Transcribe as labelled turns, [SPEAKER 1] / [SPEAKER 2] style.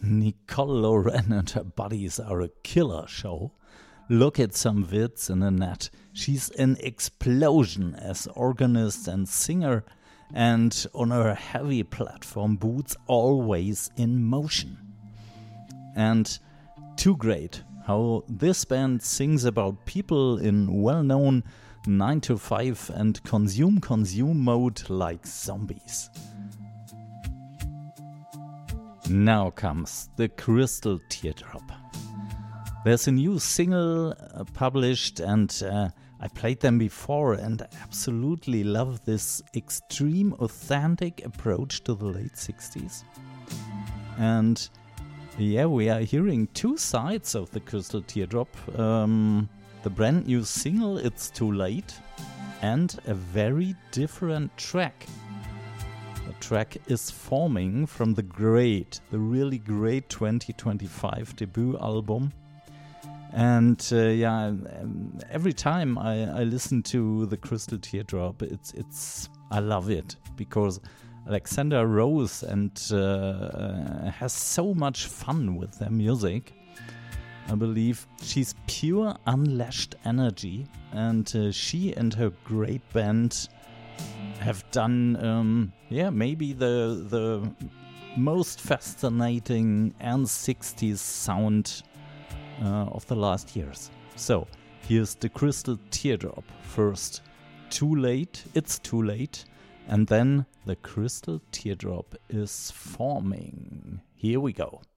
[SPEAKER 1] Nicole Loren and her buddies are a killer show. Look at some vids in the net. She's an explosion as organist and singer, and on her heavy platform boots always in motion. And too great how this band sings about people in well-known 9 to 5 and consume mode like zombies. Now comes the Crystal Teardrop. There's a new single published, and I played them before and absolutely love this extreme authentic approach to the late 60s. And yeah, we are hearing two sides of the Crystal Teardrop. The brand new single, It's Too Late, and a very different track. The track is forming from the really great 2025 debut album. And every time I listen to the Crystal Teardrop, I love it, because Alexandra Rose has so much fun with their music. I believe she's pure unlashed energy, and she and her great band have done maybe the most fascinating and 60s sound of the last years. So here's the Crystal Teardrop. First, Too Late, It's Too Late, and then the Crystal Teardrop is forming. Here we go.